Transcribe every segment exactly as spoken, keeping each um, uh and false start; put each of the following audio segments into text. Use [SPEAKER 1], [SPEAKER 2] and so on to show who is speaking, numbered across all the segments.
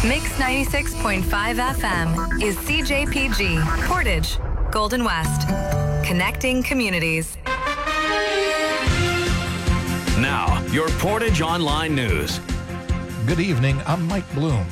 [SPEAKER 1] Mix ninety-six point five F M is C J P G, Portage, Golden West. Connecting communities.
[SPEAKER 2] Now, your Portage Online News.
[SPEAKER 3] Good evening, I'm Mike Bloom.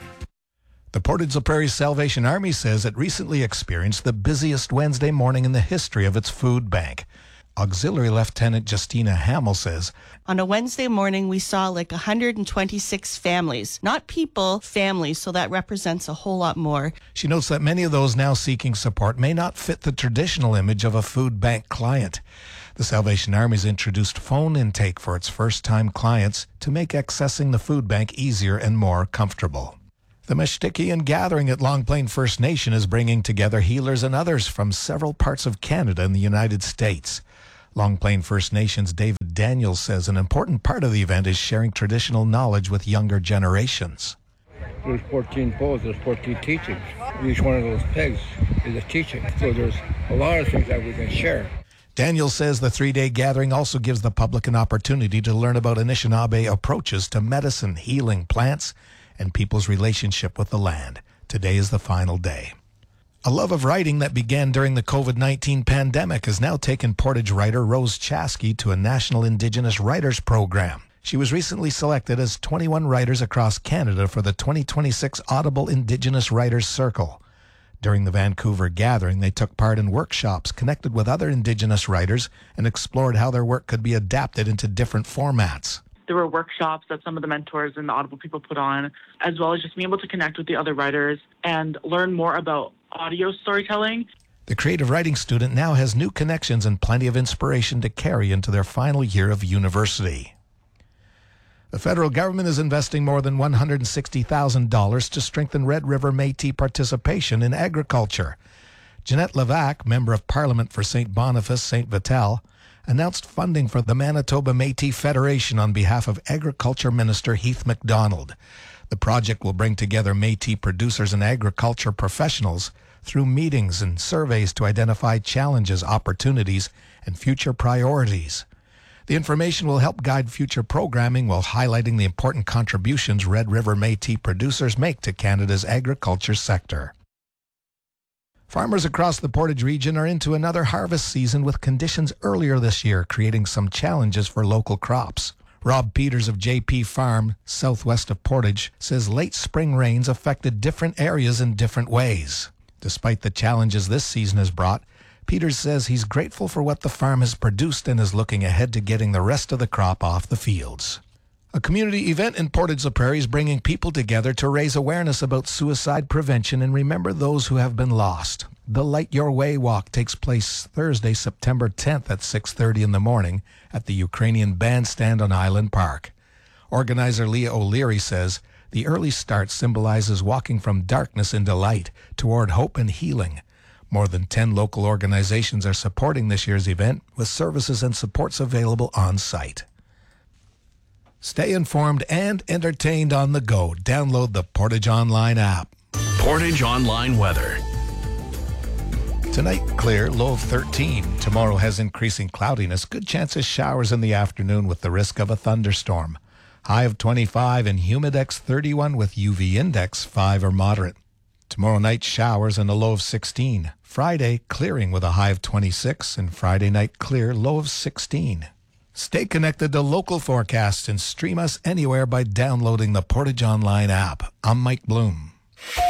[SPEAKER 3] The Portage La Prairie Salvation Army says it recently experienced the busiest Wednesday morning in the history of its food bank. Auxiliary Lieutenant Justina Hamill says,
[SPEAKER 4] on a Wednesday morning, we saw like one hundred twenty-six families. Not people, families, so that represents a whole lot more.
[SPEAKER 3] She notes that many of those now seeking support may not fit the traditional image of a food bank client. The Salvation Army's introduced phone intake for its first-time clients to make accessing the food bank easier and more comfortable. The Meshtikian Gathering at Long Plain First Nation is bringing together healers and others from several parts of Canada and the United States. Long Plain First Nation's David Daniels says an important part of the event is sharing traditional knowledge with younger generations.
[SPEAKER 5] There's fourteen poles, there's fourteen teachings. Each one of those pegs is a teaching. So there's a lot of things that we can share.
[SPEAKER 3] Daniels says the three-day gathering also gives the public an opportunity to learn about Anishinaabe approaches to medicine, healing, plants, and people's relationship with the land. Today is the final day. A love of writing that began during the covid nineteen pandemic has now taken Portage writer Rose Chaskey to a National Indigenous Writers Program. She was recently selected as twenty-one writers across Canada for the twenty twenty-six Audible Indigenous Writers Circle. During the Vancouver gathering, they took part in workshops, connected with other Indigenous writers, and explored how their work could be adapted into different formats.
[SPEAKER 6] There were workshops that some of the mentors and the Audible people put on, as well as just being able to connect with the other writers and learn more about audio storytelling.
[SPEAKER 3] The creative writing student now has new connections and plenty of inspiration to carry into their final year of university. The federal government is investing more than one hundred sixty thousand dollars to strengthen Red River Métis participation in agriculture. Jeanette Levac, Member of Parliament for Saint Boniface, Saint Vital, announced funding for the Manitoba Métis Federation on behalf of Agriculture Minister Heath MacDonald. The project will bring together Métis producers and agriculture professionals through meetings and surveys to identify challenges, opportunities, and future priorities. The information will help guide future programming while highlighting the important contributions Red River Métis producers make to Canada's agriculture sector. Farmers across the Portage region are into another harvest season with conditions earlier this year creating some challenges for local crops. Rob Peters of J P Farm, southwest of Portage, says late spring rains affected different areas in different ways. Despite the challenges this season has brought, Peters says he's grateful for what the farm has produced and is looking ahead to getting the rest of the crop off the fields. A community event in Portage La Prairie is bringing people together to raise awareness about suicide prevention and remember those who have been lost. The Light Your Way Walk takes place Thursday, September tenth at six thirty in the morning at the Ukrainian Bandstand on Island Park. Organizer Leah O'Leary says the early start symbolizes walking from darkness into light toward hope and healing. More than ten local organizations are supporting this year's event with services and supports available on site. Stay informed and entertained on the go. Download the Portage Online app.
[SPEAKER 2] Portage Online weather.
[SPEAKER 3] Tonight, clear, low of thirteen. Tomorrow has increasing cloudiness. Good chance of showers in the afternoon with the risk of a thunderstorm. High of twenty-five and humidex thirty-one with U V index five or moderate. Tomorrow night, showers and a low of sixteen. Friday, clearing with a high of twenty-six and Friday night clear, low of sixteen. Stay connected to local forecasts and stream us anywhere by downloading the Portage Online app. I'm Mike Bloom.